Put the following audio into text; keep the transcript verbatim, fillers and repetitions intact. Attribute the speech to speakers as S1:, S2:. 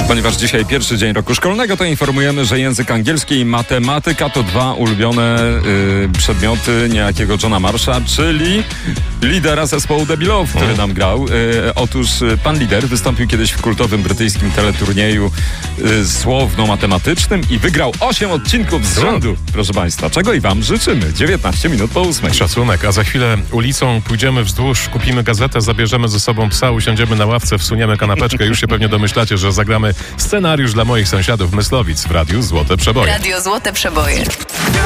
S1: Ponieważ dzisiaj pierwszy dzień roku szkolnego, to informujemy, że język angielski i matematyka to dwa ulubione y, przedmioty niejakiego Johna Marsha, czyli lidera zespołu The Beloved, który nam grał. Y, otóż pan lider wystąpił kiedyś w kultowym brytyjskim teleturnieju y, słowno-matematycznym i wygrał osiem odcinków z rzędu, proszę państwa. Czego i wam życzymy. dziewiętnaście minut po ósmej.
S2: Szacunek, a za chwilę ulicą pójdziemy wzdłuż, kupimy gazetę, zabierzemy ze sobą psa, usiądziemy na ławce, wsuniemy kanapeczkę. Już się pewnie domyślacie, że zagramy scenariusz dla moich sąsiadów Myslowic w Radiu Złote Przeboje.
S3: Radio Złote Przeboje.